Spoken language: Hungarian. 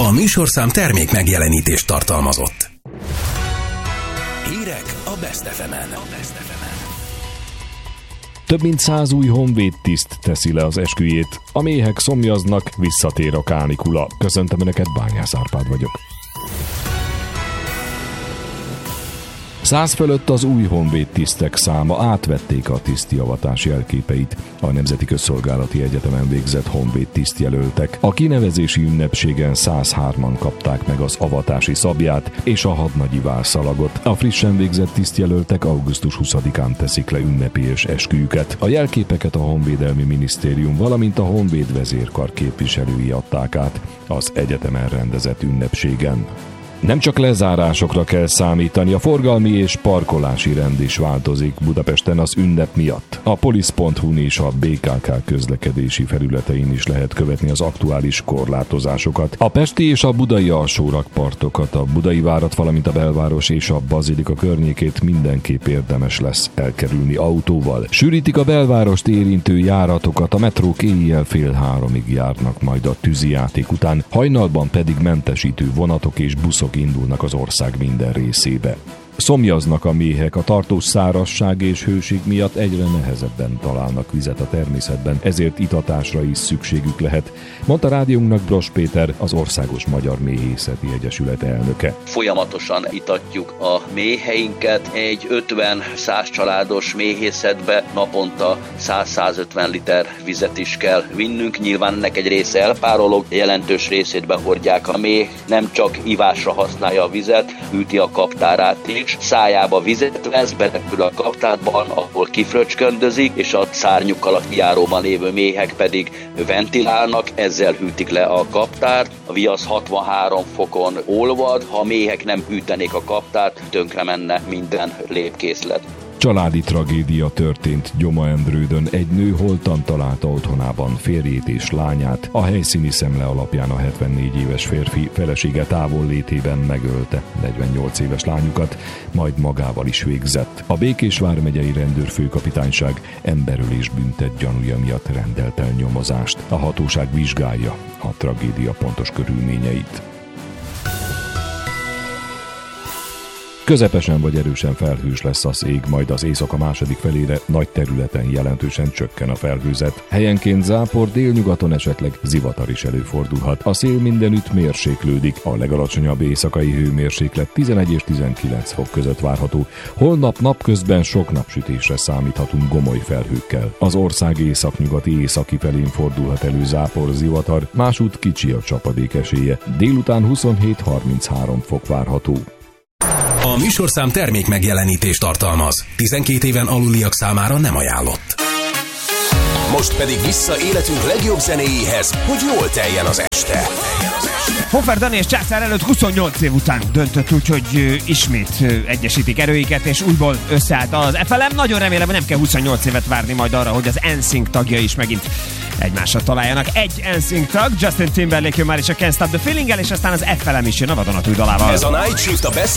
A műsorszám termék megjelenítést tartalmazott. Hírek a Best FM-en. Több mint 100 új honvédtiszt teszi le az esküjét. A méhek szomjaznak, visszatér a kánikula. Köszöntöm Önöket, Bányász Árpád vagyok. 100 fölött az új honvédtisztek száma, átvették a tisztjavatás jelképeit. A Nemzeti Közszolgálati Egyetemen végzett honvédtisztjelöltek. A kinevezési ünnepségen 103-an kapták meg az avatási szabját és a hadnagyi válszalagot. A frissen végzett tisztjelöltek augusztus 20-án teszik le ünnepélyes esküjüket. A jelképeket a Honvédelmi Minisztérium, valamint a Honvéd vezérkar képviselői adták át az egyetemen rendezett ünnepségen. Nem csak lezárásokra kell számítani, a forgalmi és parkolási rend is változik Budapesten az ünnep miatt. A polisz.hu-n és a BKK közlekedési felületein is lehet követni az aktuális korlátozásokat. A pesti és a budai alsórakpartokat, a Budai várat, valamint a belváros és a Bazilika környékét mindenképp érdemes lesz elkerülni autóval. Sűrítik a belvárost érintő járatokat, a metrók éjjel 2:30 járnak majd a tűzijáték után, hajnalban pedig mentesítő vonatok és buszok indulnak az ország minden részébe. Szomjaznak a méhek, a tartós szárazság és hőség miatt egyre nehezebben találnak vizet a természetben, ezért itatásra is szükségük lehet, mondta rádiónknak Bross Péter, az Országos Magyar Méhészeti Egyesület elnöke. Folyamatosan itatjuk a méheinket, egy 50-100 családos méhészetbe naponta 100-150 liter vizet is kell vinnünk, nyilván ennek egy része elpárolog, jelentős részét behordják. A méh nem csak ivásra használja a vizet, hűti a kaptárát is, szájába vizet vesz, berepül a kaptárban, ahol kifröcsköndözik, és a szárnyuk alatt kijáróban lévő méhek pedig ventilálnak, ezzel hűtik le a kaptárt. A viasz 63 fokon olvad, ha a méhek nem hűtenék a kaptárt, tönkre menne minden lépkészlet. Családi tragédia történt Gyoma-Endrődön. Egy nő holtan találta otthonában férjét és lányát. A helyszíni szemle alapján a 74 éves férfi felesége távollétében megölte 48 éves lányukat, majd magával is végzett. A Békés vármegyei rendőrfőkapitányság emberölés büntet gyanúja miatt rendelt el nyomozást. A hatóság vizsgálja a tragédia pontos körülményeit. Közepesen vagy erősen felhős lesz az ég, majd az éjszaka második felére nagy területen jelentősen csökken a felhőzet. Helyenként zápor, délnyugaton esetleg zivatar is előfordulhat. A szél mindenütt mérséklődik, a legalacsonyabb éjszakai hőmérséklet 11 és 19 fok között várható. Holnap napközben sok napsütésre számíthatunk gomoly felhőkkel. Az ország északnyugati északi felén fordulhat elő zápor, zivatar, másút kicsi a csapadék esélye. Délután 27-33 fok várható. A műsorszám termék megjelenítést tartalmaz. 12 éven aluliak számára nem ajánlott. Most pedig vissza életünk legjobb zenéjéhez, hogy jól teljen az este. Hofer Dani és Császár előtt 28 év után döntött úgy, hogy ismét egyesítik erőiket, és újból összeállt az FLM. Nagyon remélem, hogy nem kell 28 évet várni majd arra, hogy az NSYNC tagja is megint egymásra találjanak. Egy NSYNC tag, Justin Timberlake jön már is a Can't Stop the Feeling-el, és aztán az FLM is jön a vadonatúj dalával. Ez a Night Shift a Best